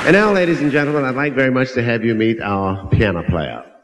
And now, ladies and gentlemen, I'd like very much to have you meet our piano player.